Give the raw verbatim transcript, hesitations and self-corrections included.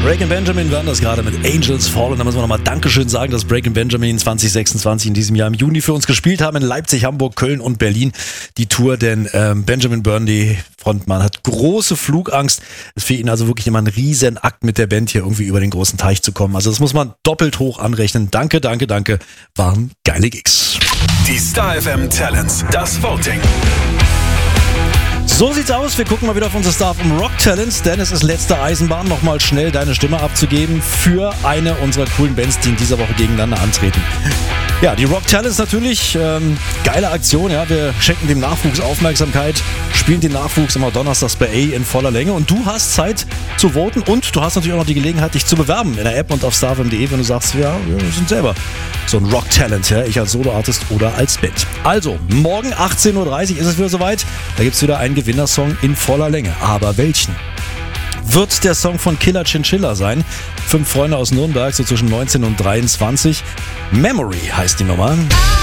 Breaking Benjamin waren das gerade mit Angels Fallen. Da müssen wir nochmal Dankeschön sagen, dass Breaking Benjamin zwanzig sechsundzwanzig in diesem Jahr im Juni für uns gespielt haben in Leipzig, Hamburg, Köln und Berlin. Die Tour, denn ähm, Benjamin Burnley, Frontmann, hat große Flugangst. Es ist für ihn also wirklich immer ein Riesenakt mit der Band hier irgendwie über den großen Teich zu kommen. Also das muss man doppelt hoch anrechnen. Danke, danke, danke. Waren geile Gigs. Die Star F M Talents, das Voting. So sieht's aus. Wir gucken mal wieder auf unser Star F M Rock Talents, denn es ist letzte Eisenbahn, nochmal schnell deine Stimme abzugeben für eine unserer coolen Bands, die in dieser Woche gegeneinander antreten. Ja, die Rock Talents natürlich, ähm, geile Aktion, ja, wir schenken dem Nachwuchs Aufmerksamkeit, spielen den Nachwuchs immer donnerstags bei A in voller Länge und du hast Zeit zu voten und du hast natürlich auch noch die Gelegenheit, dich zu bewerben in der App und auf starfm punkt de, wenn du sagst, ja, wir sind selber so ein Rock Talent, ja, ich als Solo-Artist oder als Band. Also, morgen achtzehn Uhr dreißig ist es wieder soweit, da gibt's wieder einen Gewinnersong in voller Länge, aber welchen? Wird der Song von Killer Chinchilla sein. Fünf Freunde aus Nürnberg, so zwischen neunzehn und dreiundzwanzig. Memory heißt die Nummer.